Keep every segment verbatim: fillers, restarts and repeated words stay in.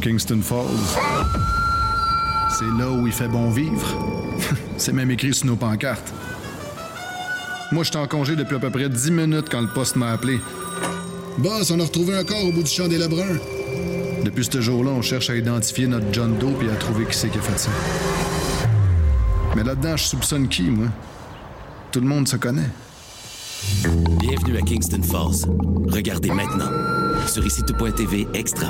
Kingston Falls. C'est là où il fait bon vivre. C'est même écrit sur nos pancartes. Moi, j'étais en congé depuis à peu près dix minutes quand le poste m'a appelé. Boss, on a retrouvé un corps au bout du champ des Lebrun. Depuis ce jour-là, on cherche à identifier notre John Doe et à trouver qui c'est qui a fait ça. Mais là-dedans, je soupçonne qui, moi? Tout le monde se connaît. Bienvenue à Kingston Falls. Regardez maintenant sur ici tout point t v extra.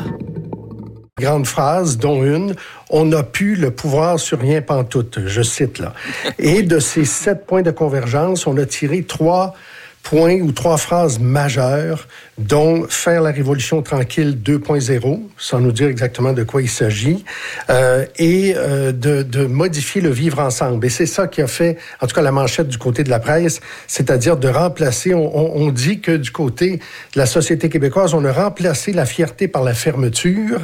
Grande phrase, dont une, on n'a plus le pouvoir sur rien pantoute, je cite là. Et de ces sept points de convergence, on a tiré trois points ou trois phrases majeures, dont faire la révolution tranquille deux point zéro, sans nous dire exactement de quoi il s'agit, euh, et euh, de, de modifier le vivre ensemble. Et c'est ça qui a fait, en tout cas, la manchette du côté de la presse, c'est-à-dire de remplacer, on, on, on dit que du côté de la société québécoise, on a remplacé la fierté par la fermeture.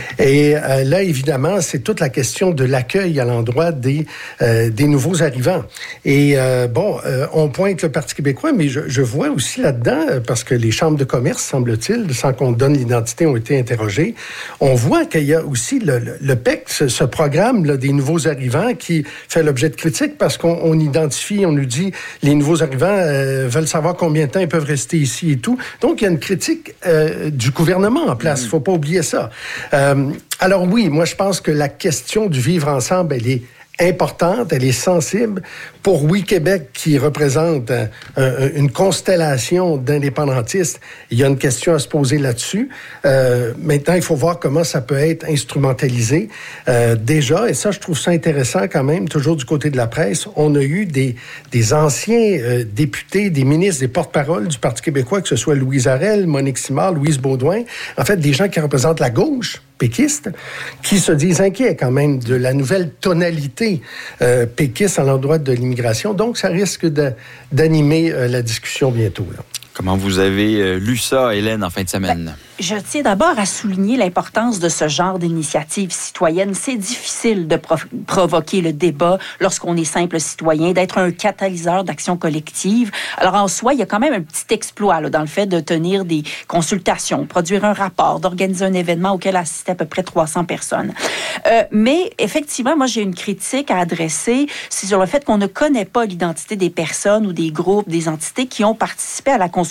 Et euh, là, évidemment, c'est toute la question de l'accueil à l'endroit des, euh, des nouveaux arrivants. Et euh, bon, euh, on pointe le Parti québécois, mais je, je vois aussi là-dedans, parce que les chambres de commerce, semble-t-il, sans qu'on donne l'identité, ont été interrogées. On voit qu'il y a aussi le, le, le P E C, ce, ce programme là, des nouveaux arrivants qui fait l'objet de critiques parce qu'on on identifie, on nous dit les nouveaux arrivants euh, veulent savoir combien de temps ils peuvent rester ici et tout. Donc, il y a une critique euh, du gouvernement en place. Il ne faut pas oublier ça. Euh, alors oui, moi, je pense que la question du vivre ensemble, elle est importante, elle est sensible. Pour Oui Québec, qui représente euh, euh, une constellation d'indépendantistes, il y a une question à se poser là-dessus. Euh, maintenant, il faut voir comment ça peut être instrumentalisé. Euh, déjà, et ça, je trouve ça intéressant quand même, toujours du côté de la presse, on a eu des, des anciens euh, députés, des ministres, des porte-paroles du Parti québécois, que ce soit Louise Arel, Monique Simard, Louise Baudouin, en fait, des gens qui représentent la gauche péquiste, qui se disent inquiets quand même de la nouvelle tonalité euh, péquiste à l'endroit de l'immigration. Donc, ça risque de, d'animer euh, la discussion bientôt, là. Comment vous avez euh, lu ça, Hélène, en fin de semaine? Ben, je tiens d'abord à souligner l'importance de ce genre d'initiative citoyenne. C'est difficile de pro- provoquer le débat lorsqu'on est simple citoyen, d'être un catalyseur d'action collective. Alors, en soi, il y a quand même un petit exploit là, dans le fait de tenir des consultations, produire un rapport, d'organiser un événement auquel assistaient à peu près trois cents personnes. Euh, mais, effectivement, moi, j'ai une critique à adresser. C'est sur le fait qu'on ne connaît pas l'identité des personnes ou des groupes, des entités qui ont participé à la consultation.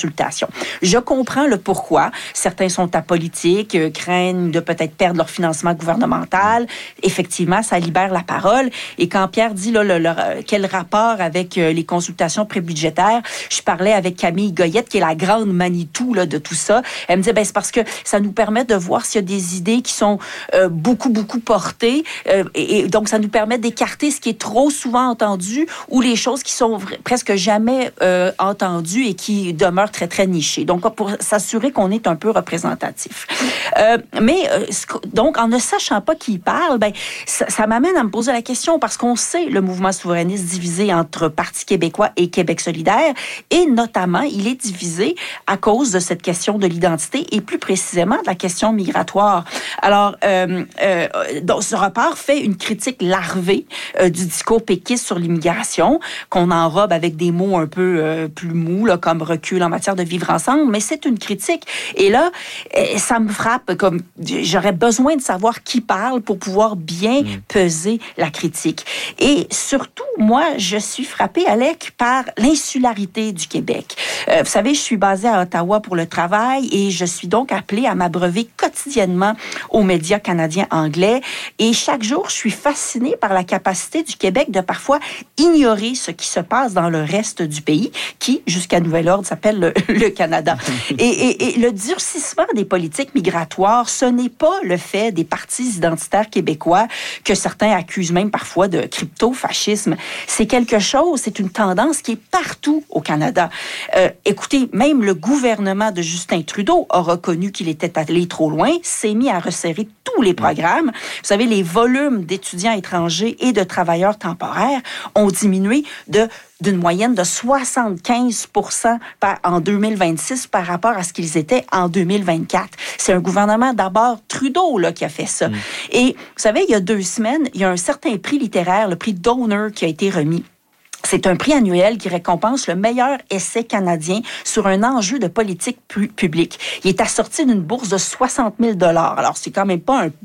Je comprends le pourquoi. Certains sont apolitiques, euh, craignent de peut-être perdre leur financement gouvernemental. Effectivement, ça libère la parole. Et quand Pierre dit là, le, le, quel rapport avec euh, les consultations prébudgétaires, je parlais avec Camille Goyette, qui est la grande Manitou là, de tout ça. Elle me disait, ben, c'est parce que ça nous permet de voir s'il y a des idées qui sont euh, beaucoup, beaucoup portées. Euh, et, et donc, ça nous permet d'écarter ce qui est trop souvent entendu ou les choses qui sont vra- presque jamais euh, entendues et qui demeurent très, très niché. Donc, pour s'assurer qu'on est un peu représentatif. Euh, mais, euh, donc, en ne sachant pas qui parle, ben, ça, ça m'amène à me poser la question parce qu'on sait le mouvement souverainiste divisé entre Parti québécois et Québec solidaire et notamment, il est divisé à cause de cette question de l'identité et plus précisément de la question migratoire. Alors, euh, euh, donc, ce rapport fait une critique larvée euh, du discours péquiste sur l'immigration qu'on enrobe avec des mots un peu euh, plus mous, là, comme recul en matière de vivre ensemble, mais c'est une critique. Et là, ça me frappe, comme j'aurais besoin de savoir qui parle pour pouvoir bien mmh. peser la critique. Et surtout, moi, je suis frappée, Alec, par l'insularité du Québec. Euh, vous savez, je suis basée à Ottawa pour le travail et je suis donc appelée à m'abreuver quotidiennement aux médias canadiens anglais. Et chaque jour, je suis fascinée par la capacité du Québec de parfois ignorer ce qui se passe dans le reste du pays, qui, jusqu'à nouvel ordre, s'appelle le, le Canada. Et, et, et le durcissement des politiques migratoires, ce n'est pas le fait des partis identitaires québécois que certains accusent même parfois de crypto-fascisme. C'est quelque chose, c'est une tendance qui est partout au Canada. Euh, écoutez, même le gouvernement de Justin Trudeau a reconnu qu'il était allé trop loin, s'est mis à resserrer tous les programmes. Vous savez, les volumes d'étudiants étrangers et de travailleurs temporaires ont diminué de d'une moyenne de soixante-quinze pour cent par, en deux mille vingt-six par rapport à ce qu'ils étaient en deux mille vingt-quatre. C'est un gouvernement d'abord Trudeau là, qui a fait ça. Mmh. Et vous savez, il y a deux semaines, il y a un certain prix littéraire, le prix Donner, qui a été remis. C'est un prix annuel qui récompense le meilleur essai canadien sur un enjeu de politique pu- publique. Il est assorti d'une bourse de soixante mille dollars. Alors, c'est quand même pas un